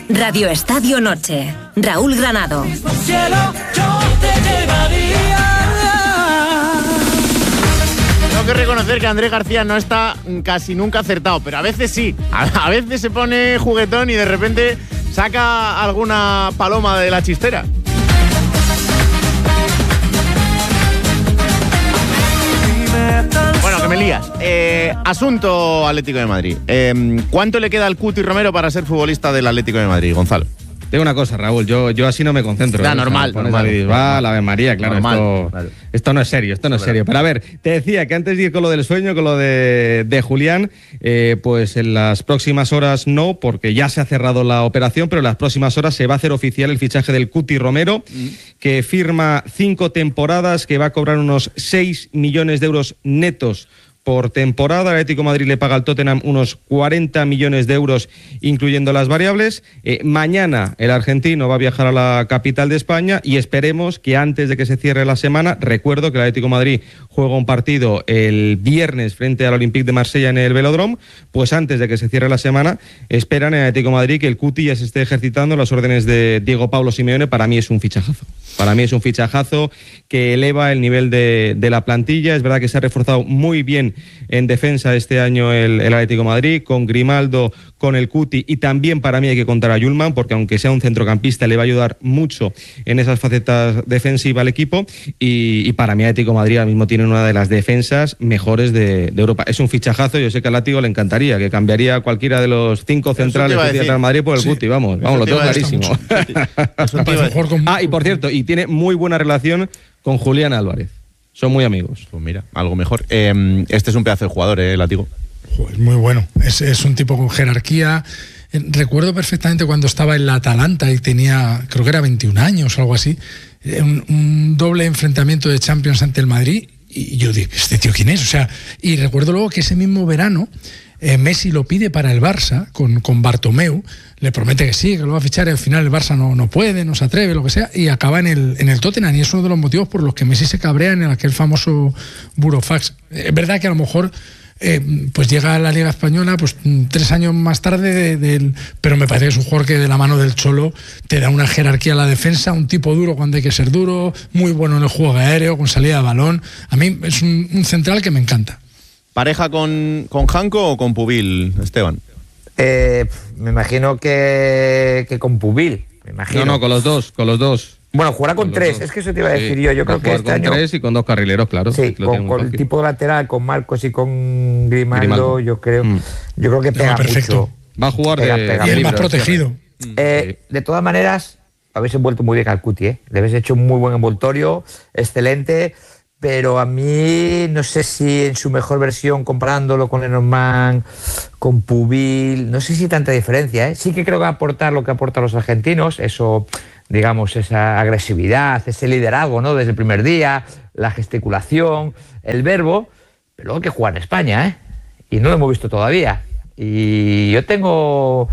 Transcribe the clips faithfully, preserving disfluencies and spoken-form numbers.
Radio Estadio Noche. Raúl Granado. Cielo, yo te llevaría. Tengo que reconocer que Andrés García no está casi nunca acertado, pero a veces sí. A veces se pone juguetón y de repente saca alguna paloma de la chistera. Bueno, que me lías. Eh, asunto Atlético de Madrid. Eh, ¿Cuánto le queda al Cuti Romero para ser futbolista del Atlético de Madrid, Gonzalo? Tengo una cosa, Raúl, yo, yo así no me concentro. Da, ¿eh? normal, O sea, normal. Bisbal, Ave María, claro, Normal, esto, claro. esto no es serio, esto no es serio. Pero a ver, te decía que antes de ir con lo del sueño, con lo de, de Julián, eh, pues en las próximas horas no, porque ya se ha cerrado la operación, pero en las próximas horas se va a hacer oficial el fichaje del Cuti Romero, mm. que firma cinco temporadas, que va a cobrar unos seis millones de euros netos por temporada. El Atlético de Madrid le paga al Tottenham unos cuarenta millones de euros, incluyendo las variables. Eh, mañana el argentino va a viajar a la capital de España y esperemos que antes de que se cierre la semana, recuerdo que el Atlético de Madrid juega un partido el viernes frente al Olympique de Marsella en el Velódromo, pues antes de que se cierre la semana, esperan en el Atlético de Madrid que el Cuti ya se esté ejercitando las órdenes de Diego Pablo Simeone. Para mí es un fichajazo. Para mí es un fichajazo que eleva el nivel de, de la plantilla. Es verdad que se ha reforzado muy bien en defensa este año el, el Atlético de Madrid, con Grimaldo, con el Cuti, y también para mí hay que contar a Yulman, porque aunque sea un centrocampista le va a ayudar mucho en esas facetas defensivas al equipo, y, y para mí el Atlético de Madrid ahora mismo tiene una de las defensas mejores de, de Europa. Es un fichajazo, yo sé que al Látigo le encantaría, que cambiaría cualquiera de los cinco centrales que tiene el Madrid por el sí. Cuti, vamos, vamos, lo tengo clarísimo. Ah, y por cierto, y tiene muy buena relación con Julián Álvarez. Son muy amigos. Pues mira, algo mejor. Eh, este es un pedazo de jugador, ¿eh, Látigo? Es muy bueno. Es, es un tipo con jerarquía. Recuerdo perfectamente cuando estaba en la Atalanta y tenía, creo que era veintiún años o algo así, un, un doble enfrentamiento de Champions ante el Madrid. Y yo dije, ¿este tío quién es? O sea, y recuerdo luego que ese mismo verano Eh, Messi lo pide para el Barça con, con Bartomeu, le promete que sí, que lo va a fichar, y al final el Barça no, no puede, no se atreve, lo que sea, y acaba en el, en el Tottenham, y es uno de los motivos por los que Messi se cabrea en aquel famoso burofax. Es verdad que a lo mejor eh, pues llega a la Liga Española pues tres años más tarde, de, de, pero me parece que es un jugador que de la mano del Cholo te da una jerarquía a la defensa, un tipo duro cuando hay que ser duro, muy bueno en el juego aéreo, con salida de balón. A mí es un, un central que me encanta. ¿Pareja con, con Janko o con Pubil, Esteban? Eh, me imagino que, que con Pubil. Me imagino. No, no, con los dos, con los dos. Bueno, jugará con, con tres, es que eso te iba a decir sí, yo. Yo creo que este con año. Con tres y con dos carrileros, claro. Sí, con, con el tipo de lateral, con Marcos y con Grimaldo, Grimaldo. yo creo mm. yo creo que pega no, mucho. Va a jugar pega, de, pega y el más protegido. Eh, de todas maneras, habéis envuelto muy bien al Cuti, ¿eh? Le habéis hecho un muy buen envoltorio, excelente. Pero a mí, no sé si en su mejor versión, comparándolo con Lenormand, con Pubil, no sé si hay tanta diferencia, ¿eh? Sí que creo que va a aportar lo que aportan los argentinos, eso, digamos, esa agresividad, ese liderazgo, ¿no? Desde el primer día, la gesticulación, el verbo, pero luego hay que jugar en España, ¿eh? Y no lo hemos visto todavía. Y yo tengo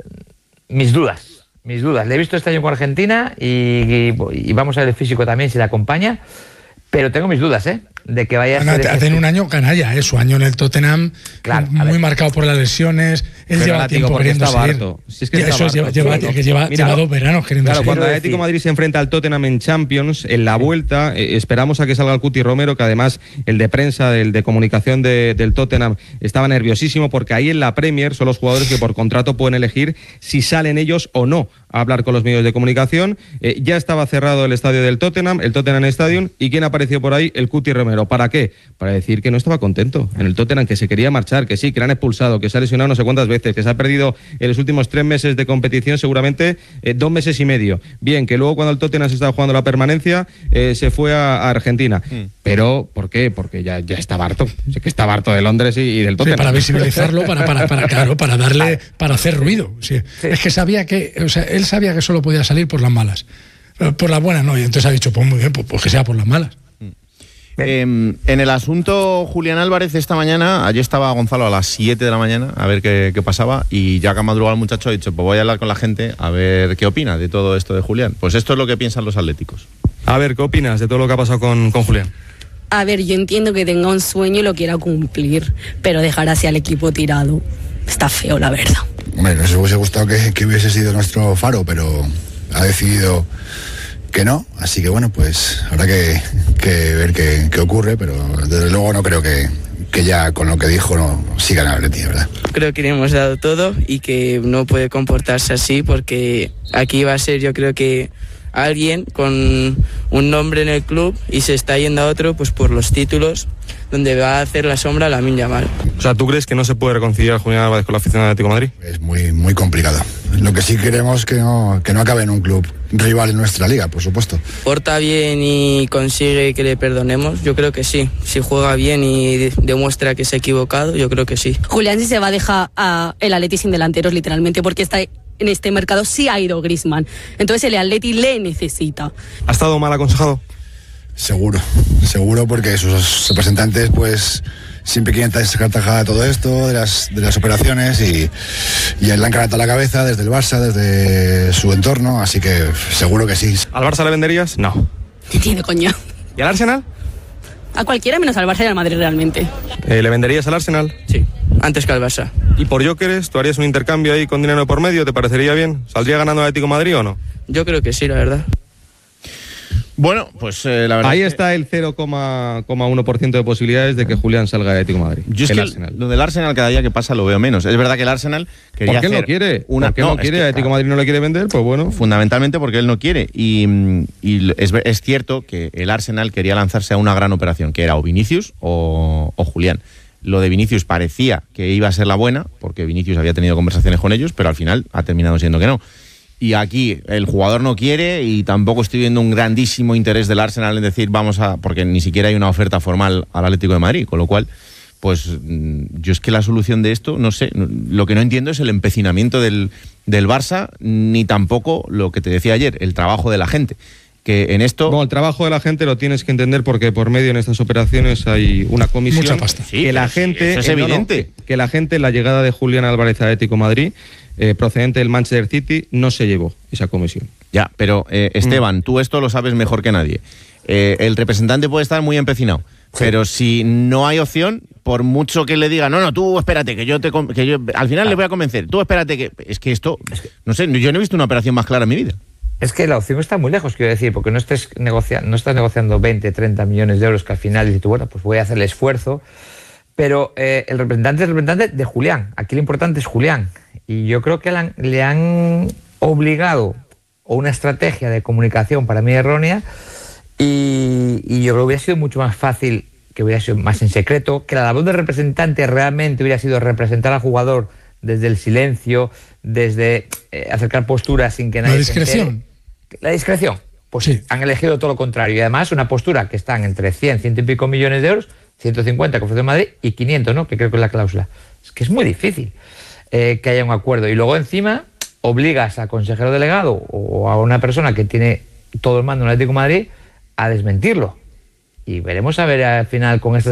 mis dudas, mis dudas. Le he visto este año con Argentina y, y, y vamos a ver el físico también, si le acompaña. Pero tengo mis dudas, ¿eh? De que vaya a bueno, ser... Hacen un año canalla, ¿eh? Su año en el Tottenham, claro, muy marcado por las lesiones. Él pero lleva tiempo queriendo seguir. Si es que eso es lleva, lleva, sí, que lleva, mira, lleva dos veranos queriendo claro, seguir. Cuando el Atlético de Madrid se enfrenta al Tottenham en Champions, en la vuelta, eh, esperamos a que salga el Cuti Romero, que además el de prensa, el de comunicación de, del Tottenham, estaba nerviosísimo, porque ahí en la Premier son los jugadores que por contrato pueden elegir si salen ellos o no a hablar con los medios de comunicación. Eh, ya estaba cerrado el estadio del Tottenham, el Tottenham Stadium, y ¿quién apareció por ahí? El Cuti Romero. ¿Para qué? Para decir que no estaba contento en el Tottenham, que se quería marchar, que sí, que le han expulsado, que se ha lesionado no sé cuántas veces, que se ha perdido en los últimos tres meses de competición, seguramente eh, dos meses y medio. Bien, que luego cuando el Tottenham se estaba jugando la permanencia, eh, se fue a, a Argentina. Mm. Pero, ¿por qué? Porque ya, ya estaba harto. Sé que estaba harto de Londres y, y del Tottenham. Sí, para visibilizarlo, para, para, para, claro, para darle, para hacer ruido. Sí. Sí. Es que sabía que, o sea, él sabía que solo podía salir por las malas. Por las buenas no, y entonces ha dicho, pues muy bien, pues, pues que sea por las malas. Eh, en el asunto Julián Álvarez, esta mañana, allí estaba Gonzalo a las siete de la mañana a ver qué, qué pasaba, y ya que ha madrugado el muchacho ha dicho, pues voy a hablar con la gente a ver qué opina de todo esto de Julián. Pues esto es lo que piensan los atléticos. A ver, ¿qué opinas de todo lo que ha pasado con, con Julián? A ver, yo entiendo que tenga un sueño y lo quiera cumplir, pero dejar así al equipo tirado está feo, la verdad. Hombre, nos hubiese gustado que, que hubiese sido nuestro faro, pero ha decidido que no, así que bueno, pues habrá que, que ver qué, qué ocurre, pero desde luego no creo que, que ya con lo que dijo no sigan a Atleti, ¿verdad? Creo que le hemos dado todo y que no puede comportarse así, porque aquí va a ser, yo creo que alguien con un nombre en el club y se está yendo a otro pues por los títulos, donde va a hacer la sombra a Lamine Yamal. O sea, ¿tú crees que no se puede reconciliar Julián Álvarez con la afición del Atlético de Madrid? Es muy, muy complicado. Lo que sí queremos es que no, que no acabe en un club rival en nuestra liga, por supuesto. ¿Porta bien y consigue que le perdonemos? Yo creo que sí. Si juega bien y de- demuestra que se ha equivocado, yo creo que sí. Julián sí se va a dejar a el Atleti sin delanteros, literalmente, porque está en este mercado sí ha ido Griezmann. Entonces el Atleti le necesita. ¿Ha estado mal aconsejado? Seguro, seguro, porque sus representantes pues siempre quieren sacar tajada de todo esto, de las, de las operaciones, y, y le han cargado la cabeza desde el Barça, desde su entorno, así que seguro que sí. ¿Al Barça le venderías? No. Tiene coña. ¿Y al Arsenal? A cualquiera menos al Barça y al Madrid realmente. Eh, ¿Le venderías al Arsenal? Sí, antes que al Barça. ¿Y por Jóqueres? ¿Tú harías un intercambio ahí con dinero por medio? ¿Te parecería bien? ¿Saldría ganando el Atlético de Madrid o no? Yo creo que sí, la verdad. Bueno, pues eh, la verdad. Ahí es que- está el cero coma uno por ciento de posibilidades de que Julián salga de Atlético de Madrid. Yo es el que Arsenal. lo del Arsenal cada día que pasa lo veo menos. Es verdad que el Arsenal quería ¿Por qué hacer no quiere? una ¿Por qué no, es quiere? que, Atlético de claro, Madrid no le quiere vender, pues bueno. fundamentalmente porque él no quiere. Y, mm, y es, ver- es cierto que el Arsenal quería lanzarse a una gran operación, que era o Vinicius o, o Julián. Lo de Vinicius parecía que iba a ser la buena, porque Vinicius había tenido conversaciones con ellos, pero al final ha terminado siendo que no. Y aquí el jugador no quiere, y tampoco estoy viendo un grandísimo interés del Arsenal en decir vamos a... porque ni siquiera hay una oferta formal al Atlético de Madrid, con lo cual, pues mm, yo es que la solución de esto, no sé, no- lo que no entiendo es el empecinamiento del, del Barça, ni tampoco lo que te decía ayer, el trabajo de la gente. Que en esto... Bueno, el trabajo de la gente lo tienes que entender porque por medio en estas operaciones hay una comisión. Mucha pasta. Sí, que la pero sí, gente, eso es eh, no, no, evidente. que, que la gente, la llegada de Julián Álvarez a Atlético de Madrid, eh, procedente del Manchester City, no se llevó esa comisión. Ya, pero eh, Esteban, Mm. tú esto lo sabes mejor que nadie. Eh, el representante puede estar muy empecinado, pero si no hay opción, por mucho que le diga, no, no, tú espérate, que yo te con- que yo al final le voy a convencer, tú espérate, que es que esto, no sé, yo no he visto una operación más clara en mi vida. Es que la opción está muy lejos, quiero decir, porque no, estés negocia no estás negociando veinte, treinta millones de euros que al final dices tú, bueno, pues voy a hacer el esfuerzo. Pero eh, el representante es el representante de Julián. Aquí lo importante es Julián. Y yo creo que le han, le han obligado, o una estrategia de comunicación para mí errónea, y, y yo creo que hubiera sido mucho más fácil, que hubiera sido más en secreto, que la labor del representante realmente hubiera sido representar al jugador desde el silencio, desde eh, acercar posturas sin que nadie... La se entere. discreción. La discreción. Pues Sí. han elegido todo lo contrario. Y además una postura que están entre cien, ciento y pico millones de euros, ciento cincuenta que ofrece Madrid y quinientos, ¿no? Que creo que es la cláusula. Es que es muy difícil eh, que haya un acuerdo. Y luego encima obligas al consejero delegado o a una persona que tiene todo el mando en el Atlético de Madrid a desmentirlo. Y veremos a ver al final con esto